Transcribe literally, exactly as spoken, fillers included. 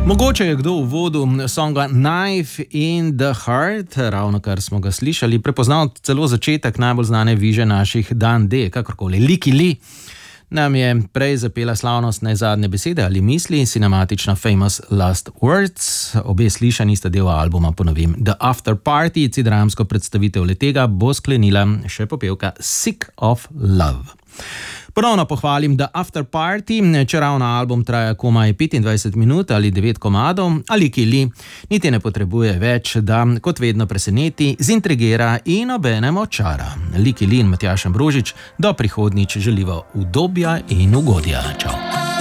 Mogoče je kdo v uvodu songa Knife in the Heart, ravno kar smo ga slišali, prepoznal celo začetek najbolj znane viže naših Dan D, kakorkoli. Licky Lee nam je prej zapela slavnostne zadnje besede ali misli, cinematična Famous Last Words. Obe slišani sta del albuma, ponovim, The After Party. Dramsko predstavitev letega bo sklenila še popevka Sick of Love. Ponovno pohvalim The After Party, če ravno album traja komaj petindvajset minut ali devet komadov, ali Licky Lee niti ne potrebuje več, da kot vedno preseneti, zintrigira in obenem očara. Licky Lee in Matjaž Ambrožič, do prihodnjič želiva udobja in ugodja. Čau.